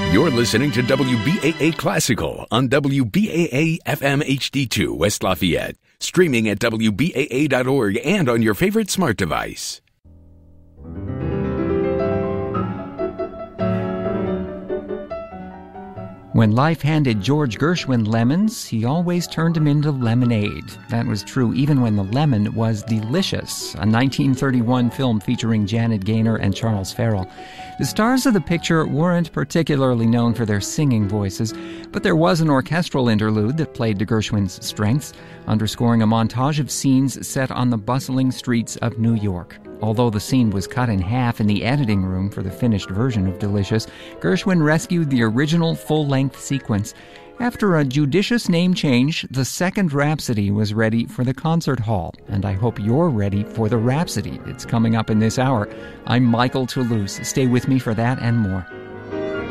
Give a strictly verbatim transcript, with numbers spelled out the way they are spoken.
You're listening to W B A A Classical on W B A A F M H D two West Lafayette, streaming at W B A A dot org and on your favorite smart device. When life handed George Gershwin lemons, he always turned them into lemonade. That was true even when the lemon was delicious, a nineteen thirty-one film featuring Janet Gaynor and Charles Farrell. The stars of the picture weren't particularly known for their singing voices, but there was an orchestral interlude that played to Gershwin's strengths, underscoring a montage of scenes set on the bustling streets of New York. Although the scene was cut in half in the editing room for the finished version of Delicious, Gershwin rescued the original full-length sequence. After a judicious name change, the second Rhapsody was ready for the concert hall, and I hope you're ready for the Rhapsody. It's coming up in this hour. I'm Michael Toulouse. Stay with me for that and more.